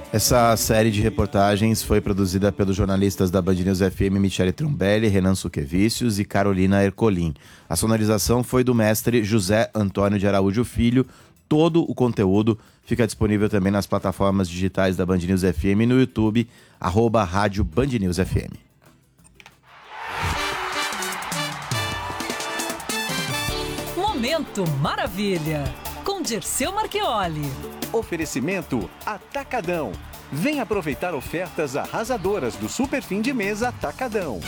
Essa série de reportagens foi produzida pelos jornalistas da Band News FM, Michele Trombelli, Renan Suquevicius e Carolina Ercolim. A sonorização foi do mestre José Antônio de Araújo Filho. Todo o conteúdo fica disponível também nas plataformas digitais da Band News FM e no YouTube, @Rádio Band News FM. Momento Maravilha, com Dirceu Marchioli. Oferecimento Atacadão. Vem aproveitar ofertas arrasadoras do Super Fim de Mês Atacadão.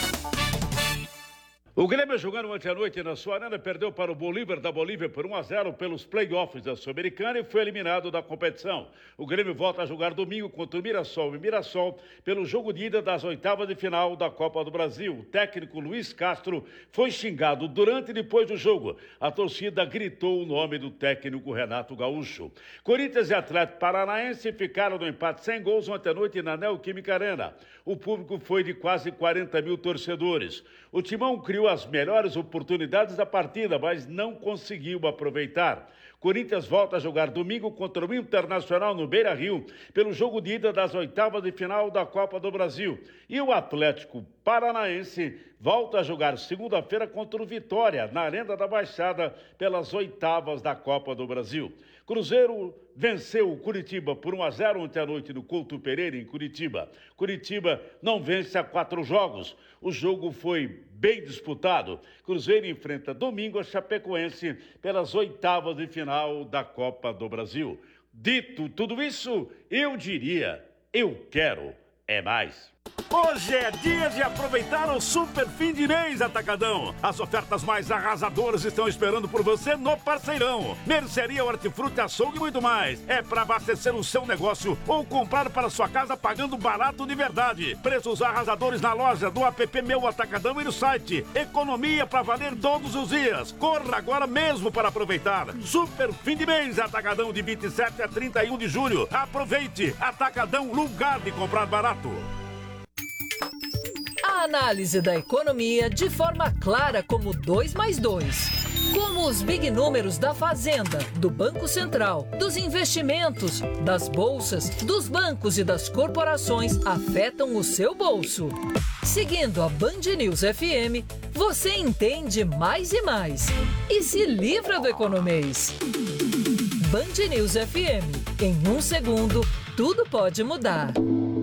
O Grêmio, jogando ontem à noite na sua arena, perdeu para o Bolívar da Bolívia por 1-0 pelos play-offs da Sul-Americana e foi eliminado da competição. O Grêmio volta a jogar domingo contra o Mirassol e Mirassol pelo jogo de ida das oitavas de final da Copa do Brasil. O técnico Luiz Castro foi xingado durante e depois do jogo. A torcida gritou o nome do técnico Renato Gaúcho. Corinthians e Atlético Paranaense ficaram no empate sem gols ontem à noite na Neoquímica Arena. O público foi de quase 40 mil torcedores. O Timão criou as melhores oportunidades da partida, mas não conseguiu aproveitar. Corinthians volta a jogar domingo contra o Internacional no Beira-Rio, pelo jogo de ida das oitavas de final da Copa do Brasil. E o Atlético Paranaense volta a jogar segunda-feira contra o Vitória, na Arena da Baixada, pelas oitavas da Copa do Brasil. Cruzeiro venceu o Curitiba por 1-0 ontem à noite no Couto Pereira, em Curitiba. Curitiba não vence há 4 jogos. O jogo foi bem disputado. Cruzeiro enfrenta domingo a Chapecoense pelas oitavas de final da Copa do Brasil. Dito tudo isso, eu diria, eu quero é mais. Hoje é dia de aproveitar o Super Fim de Mês Atacadão. As ofertas mais arrasadoras estão esperando por você no Parceirão. Mercearia, hortifruti, açougue e muito mais. É para abastecer o seu negócio ou comprar para sua casa pagando barato de verdade. Preços arrasadores na loja, do app Meu Atacadão e no site. Economia para valer todos os dias. Corra agora mesmo para aproveitar. Super Fim de Mês Atacadão, de 27 a 31 de julho. Aproveite. Atacadão, lugar de comprar barato. A análise da economia de forma clara como 2 mais 2. Como os big números da Fazenda, do Banco Central, dos investimentos, das bolsas, dos bancos e das corporações afetam o seu bolso. Seguindo a Band News FM, você entende mais e mais. E se livra do economês. Band News FM. Em 1 segundo, tudo pode mudar.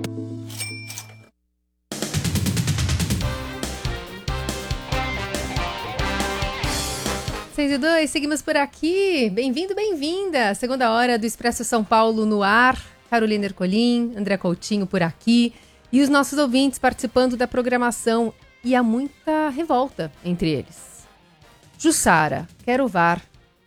6:02, seguimos por aqui. Bem-vindo, bem-vinda. Segunda hora do Expresso São Paulo no ar. Carolina Ercolim, André Coutinho por aqui. E os nossos ouvintes participando da programação. E há muita revolta entre eles. Jussara, quero VAR.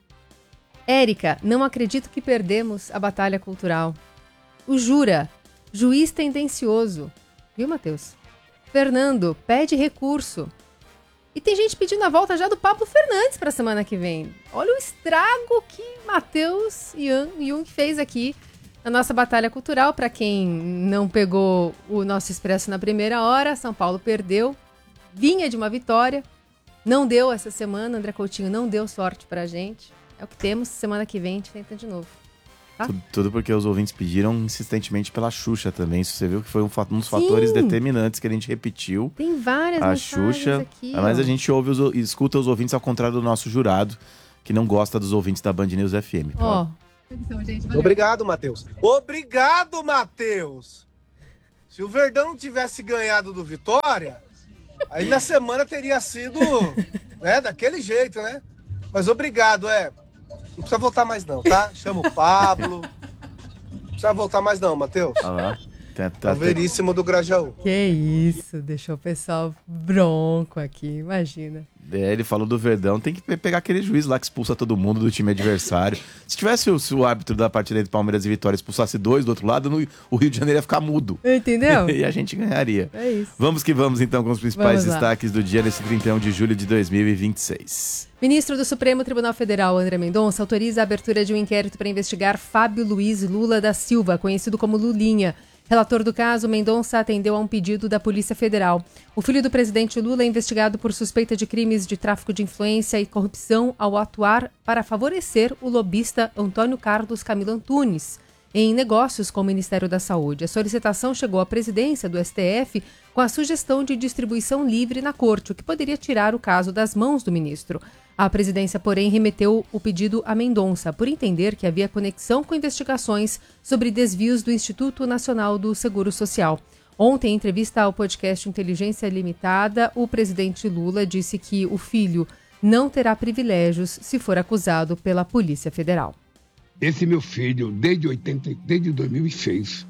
Érica, não acredito que perdemos a batalha cultural. O Jura, juiz tendencioso. Viu, Matheus? Fernando, pede recurso. E tem gente pedindo a volta já do Pablo Fernandes para a semana que vem. Olha o estrago que Matheus Jung fez aqui na nossa batalha cultural. Para quem não pegou o nosso Expresso na primeira hora, São Paulo perdeu. Vinha de uma vitória. Não deu essa semana. André Coutinho não deu sorte pra gente. É o que temos. Semana que vem a gente tenta de novo. Tá? Tudo porque os ouvintes pediram insistentemente pela Xuxa também. Isso você viu que foi um dos fatores determinantes que a gente repetiu. Tem várias a Xuxa aqui, mas a gente escuta os ouvintes ao contrário do nosso jurado, que não gosta dos ouvintes da Band News FM. Ó. Obrigado, Matheus. Obrigado, Matheus! Se o Verdão não tivesse ganhado do Vitória, aí na semana teria sido daquele jeito, né? Mas obrigado, não precisa voltar mais não, tá? Chama o Pablo. Não precisa voltar mais não, Matheus. Olha lá. Tá veríssimo do Grajaú. Que isso, deixou o pessoal bronco aqui, imagina. Ele falou do Verdão, tem que pegar aquele juiz lá que expulsa todo mundo do time adversário. Se tivesse o árbitro da partida entre Palmeiras e Vitória expulsasse 2 do outro lado, o Rio de Janeiro ia ficar mudo. Entendeu? E a gente ganharia. É isso. Vamos que vamos então com os principais destaques do dia nesse 31 de julho de 2026. Ministro do Supremo Tribunal Federal, André Mendonça, autoriza a abertura de um inquérito para investigar Fábio Luiz Lula da Silva, conhecido como Lulinha. Relator do caso, Mendonça atendeu a um pedido da Polícia Federal. O filho do presidente Lula é investigado por suspeita de crimes de tráfico de influência e corrupção ao atuar para favorecer o lobista Antônio Carlos Camilo Antunes. em negócios com o Ministério da Saúde. A solicitação chegou à presidência do STF com a sugestão de distribuição livre na corte, o que poderia tirar o caso das mãos do ministro. A presidência, porém, remeteu o pedido a Mendonça, por entender que havia conexão com investigações sobre desvios do Instituto Nacional do Seguro Social. Ontem, em entrevista ao podcast Inteligência Limitada, o presidente Lula disse que o filho não terá privilégios se for acusado pela Polícia Federal. Esse meu filho, desde 2006,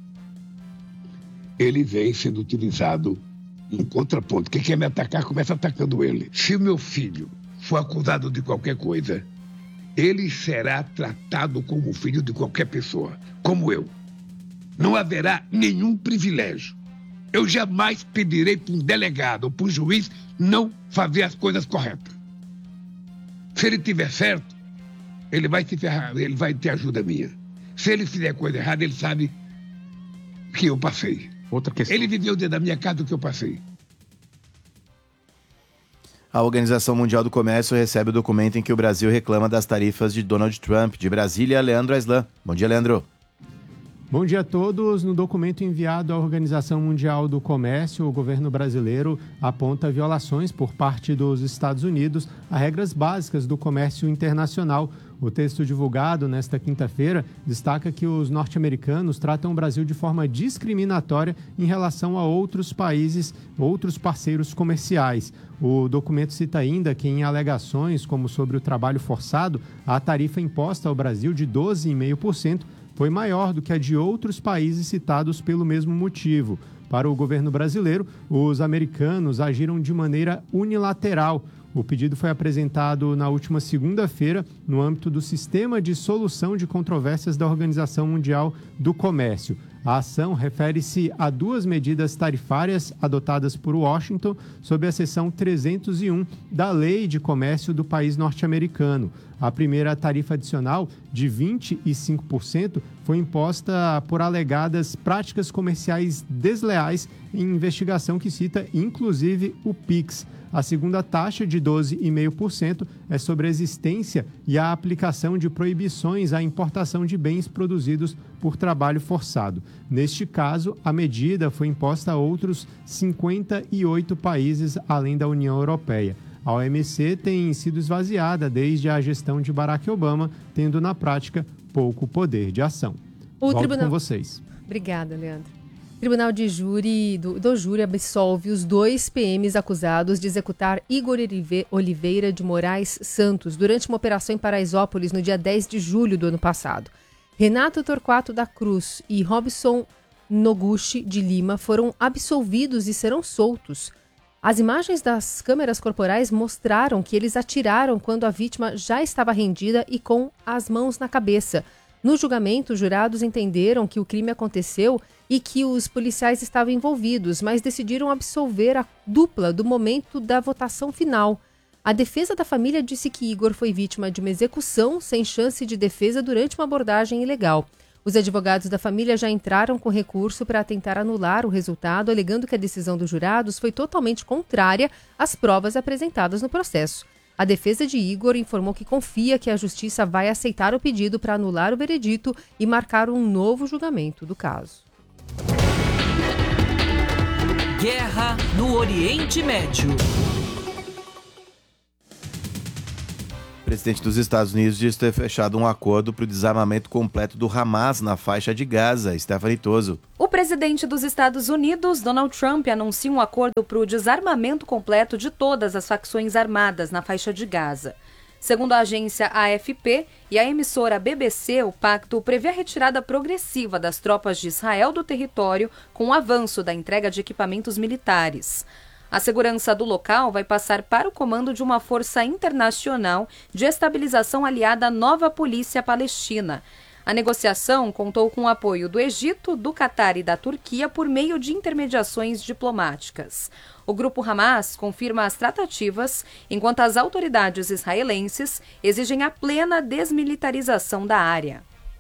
ele vem sendo utilizado em contraponto. Quem quer me atacar, começa atacando ele. Se o meu filho for acusado de qualquer coisa, ele será tratado como filho de qualquer pessoa, como eu. Não haverá nenhum privilégio. Eu jamais pedirei para um delegado ou para um juiz não fazer as coisas corretas. Se ele tiver certo, ele vai se ferrar, ele vai ter ajuda minha. Se ele fizer coisa errada, ele sabe que eu passei. Outra questão. Ele viveu dentro da minha casa o que eu passei. A Organização Mundial do Comércio recebe o documento em que o Brasil reclama das tarifas de Donald Trump. De Brasília, Leandro Aislan. Bom dia, Leandro. Bom dia a todos. No documento enviado à Organização Mundial do Comércio, o governo brasileiro aponta violações por parte dos Estados Unidos a regras básicas do comércio internacional. O texto divulgado nesta quinta-feira destaca que os norte-americanos tratam o Brasil de forma discriminatória em relação a outros países, outros parceiros comerciais. O documento cita ainda que, em alegações como sobre o trabalho forçado, a tarifa imposta ao Brasil de 12,5% foi maior do que a de outros países citados pelo mesmo motivo. Para o governo brasileiro, os americanos agiram de maneira unilateral. O pedido foi apresentado na última segunda-feira no âmbito do Sistema de Solução de Controvérsias da Organização Mundial do Comércio. A ação refere-se a duas medidas tarifárias adotadas por Washington sob a seção 301 da Lei de Comércio do país norte-americano. A primeira tarifa adicional, de 25%, foi imposta por alegadas práticas comerciais desleais em investigação que cita, inclusive, o PIX. A segunda taxa, de 12,5%, é sobre a existência e a aplicação de proibições à importação de bens produzidos por trabalho forçado. Neste caso, a medida foi imposta a outros 58 países, além da União Europeia. A OMC tem sido esvaziada desde a gestão de Barack Obama, tendo na prática pouco poder de ação. Volto com vocês. Obrigada, Leandro. O Tribunal de Júri do Júri absolve os 2 PMs acusados de executar Igor Oliveira de Moraes Santos durante uma operação em Paraisópolis no dia 10 de julho do ano passado. Renato Torquato da Cruz e Robson Noguchi de Lima foram absolvidos e serão soltos. As imagens das câmeras corporais mostraram que eles atiraram quando a vítima já estava rendida e com as mãos na cabeça. No julgamento, os jurados entenderam que o crime aconteceu e que os policiais estavam envolvidos, mas decidiram absolver a dupla do momento da votação final. A defesa da família disse que Igor foi vítima de uma execução sem chance de defesa durante uma abordagem ilegal. Os advogados da família já entraram com recurso para tentar anular o resultado, alegando que a decisão dos jurados foi totalmente contrária às provas apresentadas no processo. A defesa de Igor informou que confia que a justiça vai aceitar o pedido para anular o veredito e marcar um novo julgamento do caso. Guerra no Oriente Médio. O presidente dos Estados Unidos diz ter fechado um acordo para o desarmamento completo do Hamas na faixa de Gaza. Stephanie Toso. O presidente dos Estados Unidos, Donald Trump, anuncia um acordo para o desarmamento completo de todas as facções armadas na faixa de Gaza. Segundo a agência AFP e a emissora BBC, o pacto prevê a retirada progressiva das tropas de Israel do território com o avanço da entrega de equipamentos militares. A segurança do local vai passar para o comando de uma força internacional de estabilização aliada à nova polícia palestina. A negociação contou com o apoio do Egito, do Catar e da Turquia por meio de intermediações diplomáticas. O grupo Hamas confirma as tratativas, enquanto as autoridades israelenses exigem a plena desmilitarização da área.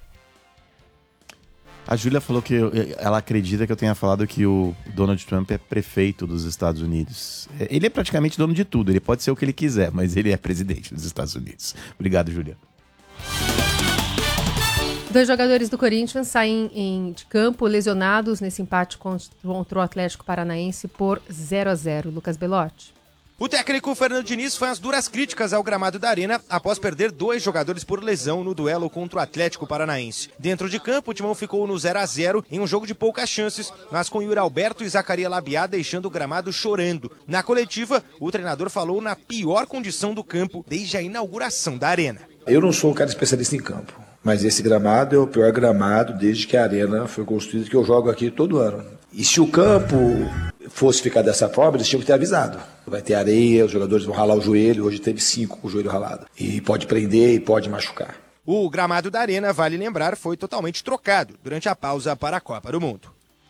A Júlia falou que ela acredita que eu tenha falado que o Donald Trump é prefeito dos Estados Unidos. Ele é praticamente dono de tudo, ele pode ser o que ele quiser, mas ele é presidente dos Estados Unidos. Obrigado, Júlia. 2 jogadores do Corinthians saem de campo lesionados nesse empate contra o Atlético Paranaense por 0-0. Lucas Belotti. O técnico Fernando Diniz foi às duras críticas ao gramado da Arena após perder 2 jogadores por lesão no duelo contra o Atlético Paranaense. Dentro de campo, o Timão ficou no 0-0 em um jogo de poucas chances, mas com Yuri Alberto e Zacarias Labiá deixando o gramado chorando. Na coletiva, o treinador falou na pior condição do campo desde a inauguração da Arena. Eu não sou um cara especialista em campo, mas esse gramado é o pior gramado desde que a Arena foi construída, que eu jogo aqui todo ano. E se o campo fosse ficar dessa forma, eles tinham que ter avisado. Vai ter areia, os jogadores vão ralar o joelho, hoje teve 5 com o joelho ralado. E pode prender e pode machucar. O gramado da Arena, vale lembrar, foi totalmente trocado durante a pausa para a Copa do Mundo.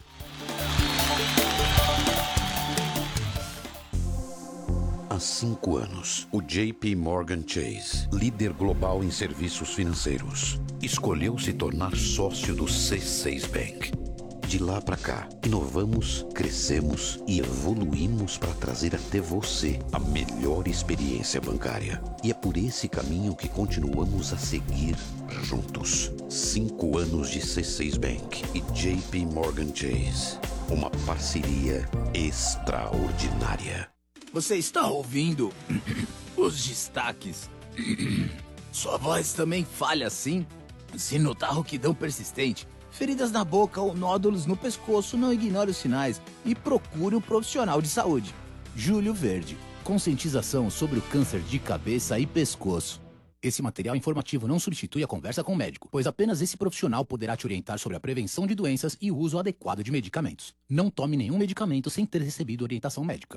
Há 5 anos, o JP Morgan Chase, líder global em serviços financeiros, escolheu se tornar sócio do C6 Bank. De lá para cá, inovamos, crescemos e evoluímos para trazer até você a melhor experiência bancária. E é por esse caminho que continuamos a seguir juntos. 5 anos de C6 Bank e JP Morgan Chase. Uma parceria extraordinária. Você está ouvindo os destaques? Sua voz também falha assim? Se notar rouquidão persistente, feridas na boca ou nódulos no pescoço, não ignore os sinais e procure um profissional de saúde. Júlio Verde, conscientização sobre o câncer de cabeça e pescoço. Esse material informativo não substitui a conversa com o médico, pois apenas esse profissional poderá te orientar sobre a prevenção de doenças e o uso adequado de medicamentos. Não tome nenhum medicamento sem ter recebido orientação médica.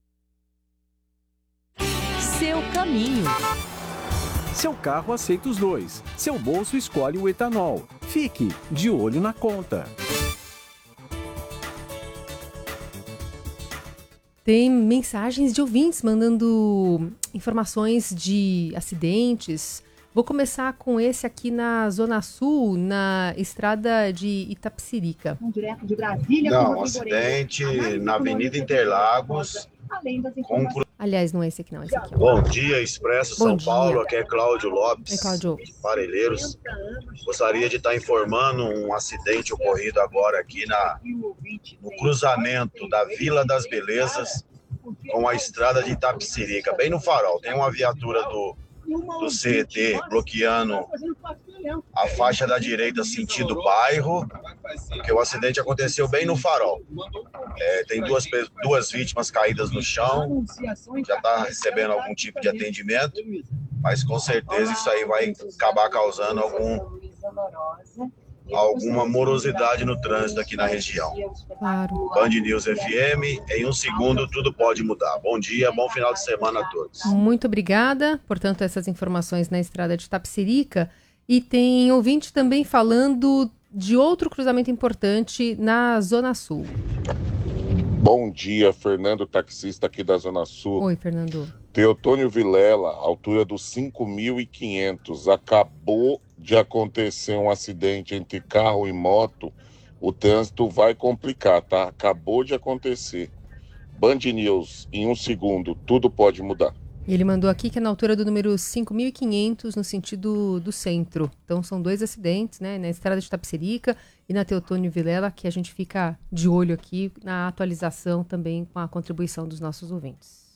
Seu caminho. Seu carro aceita os 2. Seu bolso escolhe o etanol. Fique de olho na conta. Tem mensagens de ouvintes mandando informações de acidentes. Vou começar com esse aqui na Zona Sul, na estrada de Itapecerica. Direto de Brasília. Não, um acidente na Avenida Interlagos. Aliás, não é esse aqui não, esse aqui. Bom dia, Expresso Bom São dia. Paulo, aqui é Cláudio Lopes, Cláudio. Parelheiros. Gostaria de estar informando um acidente ocorrido agora aqui no cruzamento da Vila das Belezas com a estrada de Itapecerica, bem no farol. Tem uma viatura do CET bloqueando a faixa da direita sentido bairro, porque o acidente aconteceu bem no farol. Tem duas vítimas caídas no chão, já está recebendo algum tipo de atendimento, mas com certeza isso aí vai acabar causando alguma morosidade no trânsito aqui na região. Claro. Band News FM, em um segundo tudo pode mudar. Bom dia, bom final de semana a todos. Muito obrigada. Portanto, essas informações na estrada de Itapecerica. E tem ouvinte também falando de outro cruzamento importante na Zona Sul. Bom dia, Fernando, taxista aqui da Zona Sul. Oi, Fernando. Teotônio Vilela, altura dos 5.500. Acabou de acontecer um acidente entre carro e moto. O trânsito vai complicar, tá? Acabou de acontecer. Band News, em um segundo, tudo pode mudar. Ele mandou aqui que é na altura do número 5.500, no sentido do centro. Então, são 2 acidentes, né? Na estrada de Itapecerica e na Teotônio Vilela, que a gente fica de olho aqui na atualização também com a contribuição dos nossos ouvintes.